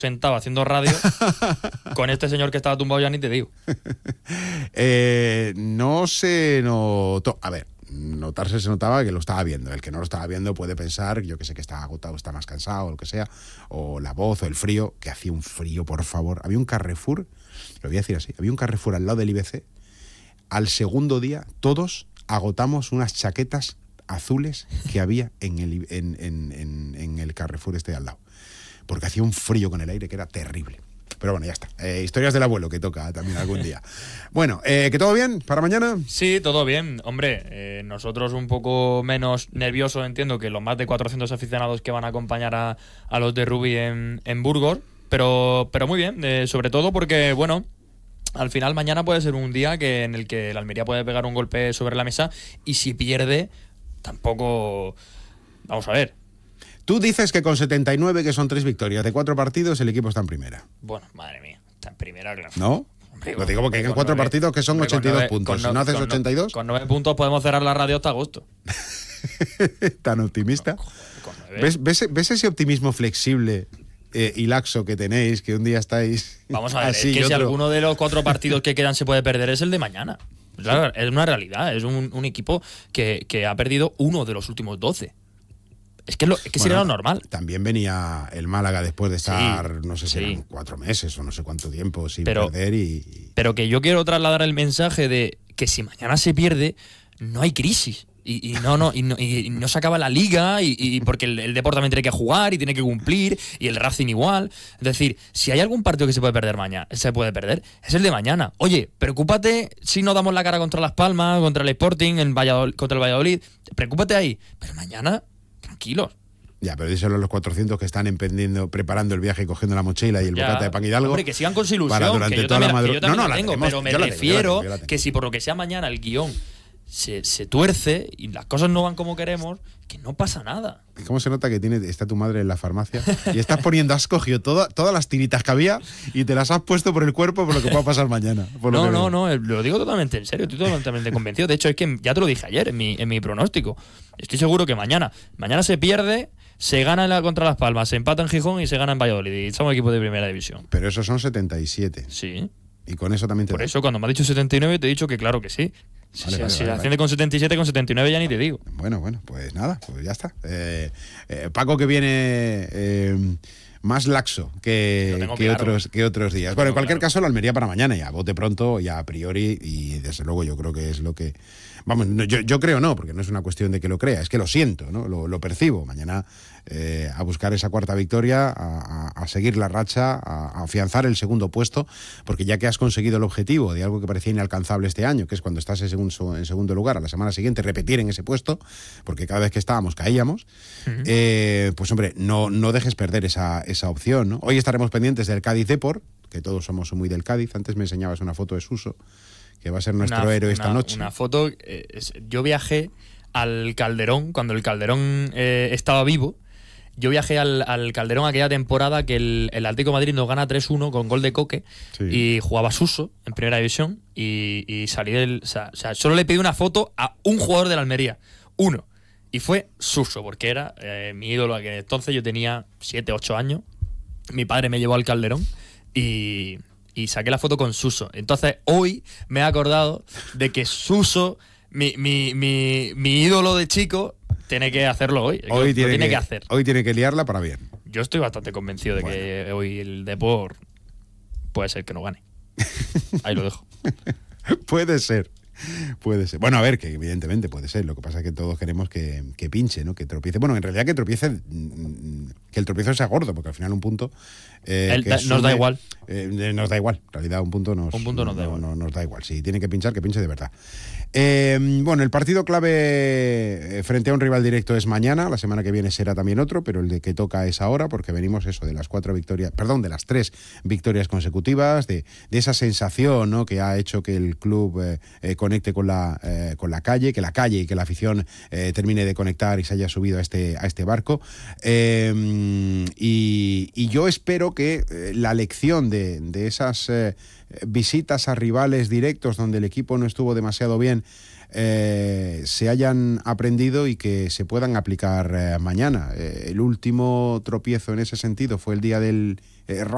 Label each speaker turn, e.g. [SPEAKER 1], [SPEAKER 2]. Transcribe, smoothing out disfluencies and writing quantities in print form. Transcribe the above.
[SPEAKER 1] sentado haciendo radio con este señor que estaba tumbado, ya ni te digo.
[SPEAKER 2] No se notó. A ver, notarse se notaba que lo estaba viendo. El que no lo estaba viendo puede pensar, yo que sé, que está agotado, está más cansado, o lo que sea, o la voz, o el frío, que hacía un frío, por favor. Había un Carrefour, lo voy a decir así, había un Carrefour al lado del IBC. Al segundo día, todos agotamos unas chaquetas azules que había en el Carrefour este de al lado. Porque hacía un frío con el aire que era terrible. Pero bueno, ya está. Historias del abuelo, que toca también algún día. Bueno, ¿que todo bien para mañana?
[SPEAKER 1] Sí, todo bien. Hombre, nosotros un poco menos nerviosos, entiendo, que los más de 400 aficionados que van a acompañar a los de rugby en Burgos. Pero muy bien, sobre todo porque, bueno, al final mañana puede ser un día en el que el Almería puede pegar un golpe sobre la mesa, y si pierde, tampoco... Vamos a ver.
[SPEAKER 2] Tú dices que con 79, que son 3 victorias de 4 partidos, el equipo está en primera.
[SPEAKER 1] Bueno, madre mía, está en primera, claro.
[SPEAKER 2] ¿No?
[SPEAKER 1] Hombre,
[SPEAKER 2] lo digo porque hay 4 partidos que son 82 puntos. Si no haces 82...
[SPEAKER 1] Con 9 puntos podemos cerrar la radio hasta agosto.
[SPEAKER 2] ¿Tan optimista?
[SPEAKER 1] Con 9.
[SPEAKER 2] ¿Ves ese optimismo flexible y laxo que tenéis, que un día estáis...
[SPEAKER 1] Vamos a ver,
[SPEAKER 2] así,
[SPEAKER 1] es que si
[SPEAKER 2] otro...
[SPEAKER 1] alguno de los 4 partidos que quedan se puede perder, es el de mañana. Es una realidad, es un equipo que ha perdido uno de los últimos 12. Es que sería lo normal.
[SPEAKER 2] También venía el Málaga después de estar,
[SPEAKER 1] sí,
[SPEAKER 2] no sé si eran 4 meses o no sé cuánto tiempo sin
[SPEAKER 1] pero,
[SPEAKER 2] perder.
[SPEAKER 1] Pero que yo quiero trasladar el mensaje de que si mañana se pierde, no hay crisis. Y no se acaba la liga, y porque el Depor también tiene que jugar y tiene que cumplir, y el Racing igual. Es decir, si hay algún partido que se puede perder mañana, es el de mañana. Oye, preocúpate si no damos la cara contra Las Palmas, contra el Sporting, contra el Valladolid. Preocúpate ahí. Pero mañana, tranquilos.
[SPEAKER 2] Ya, pero díselo a los 400 que están preparando el viaje, cogiendo la mochila y el bocata de pan Hidalgo.
[SPEAKER 1] Hombre, que sigan con su ilusión,
[SPEAKER 2] para durante
[SPEAKER 1] que yo
[SPEAKER 2] toda
[SPEAKER 1] también,
[SPEAKER 2] la
[SPEAKER 1] que yo también
[SPEAKER 2] no,
[SPEAKER 1] la tengo,
[SPEAKER 2] tenemos,
[SPEAKER 1] pero me
[SPEAKER 2] yo la
[SPEAKER 1] refiero
[SPEAKER 2] tengo.
[SPEAKER 1] Que si por lo que sea mañana el guión se tuerce y las cosas no van como queremos, que no pasa nada.
[SPEAKER 2] ¿Cómo se nota que está tu madre en la farmacia y estás poniendo, has cogido todas las tiritas que había y te las has puesto por el cuerpo por lo que pueda pasar mañana?
[SPEAKER 1] No, lo digo totalmente en serio, estoy totalmente convencido. De hecho, es que ya te lo dije ayer en mi pronóstico. Estoy seguro que mañana se pierde, se gana contra Las Palmas, se empata en Gijón y se gana en Valladolid. Y somos equipo de primera división.
[SPEAKER 2] Pero esos son 77.
[SPEAKER 1] Sí.
[SPEAKER 2] Y con eso también te...
[SPEAKER 1] Por eso, cuando me has dicho 79, te he dicho que claro que sí.
[SPEAKER 2] Vale,
[SPEAKER 1] si asciende con 77, con 79 ya ni te digo.
[SPEAKER 2] Bueno, pues nada, pues ya está. Paco, que viene más laxo que otros días. Bueno, en cualquier caso, la Almería para mañana, ya bote pronto, ya a priori, y desde luego yo creo que es lo que... Vamos, yo creo no, porque no es una cuestión de que lo crea, es que lo siento, ¿no? Lo percibo. Mañana a buscar esa 4ª victoria, a seguir la racha, a afianzar el segundo puesto, porque ya que has conseguido el objetivo de algo que parecía inalcanzable este año, que es cuando estás en segundo lugar, a la semana siguiente repetir en ese puesto, porque cada vez que estábamos caíamos, pues hombre, no dejes perder esa opción, ¿no? Hoy estaremos pendientes del Cádiz Depor, que todos somos muy del Cádiz. Antes me enseñabas una foto de Suso, que va a ser nuestro héroe esta noche.
[SPEAKER 1] Una foto, yo viajé al Calderón, cuando el Calderón estaba vivo. Yo viajé al Calderón aquella temporada que el Atlético de Madrid nos gana 3-1 con gol de Coque, sí. Y jugaba Suso en primera división, y salí o sea, solo le pedí una foto a un jugador de la Almería, uno, y fue Suso, porque era mi ídolo. Que entonces yo tenía 7, 8 años, mi padre me llevó al Calderón y saqué la foto con Suso. Entonces hoy me he acordado de que Suso, mi ídolo de chico, tiene que hacerlo hoy.
[SPEAKER 2] Hoy tiene que hacer. Hoy tiene que liarla para bien.
[SPEAKER 1] Yo estoy bastante convencido de que hoy el Depor puede ser que no gane. Ahí lo dejo.
[SPEAKER 2] Puede ser. Bueno, a ver, que evidentemente puede ser. Lo que pasa es que todos queremos que pinche, ¿no? Que tropiece. Bueno, en realidad que tropiece, que el tropiezo sea gordo, porque al final un punto...
[SPEAKER 1] nos da igual.
[SPEAKER 2] Nos da igual. En realidad un punto nos da igual. Nos da igual. Si tiene que pinchar, que pinche de verdad. Bueno, el partido clave frente a un rival directo es mañana. La semana que viene será también otro, pero el de que toca es ahora, porque venimos de las 3 victorias consecutivas, de esa sensación, ¿no? Que ha hecho que el club conecte con la calle, que la calle y que la afición termine de conectar y se haya subido a este barco. Y yo espero que la lección de esas visitas a rivales directos donde el equipo no estuvo demasiado bien se hayan aprendido y que se puedan aplicar mañana. El último tropiezo en ese sentido fue el día del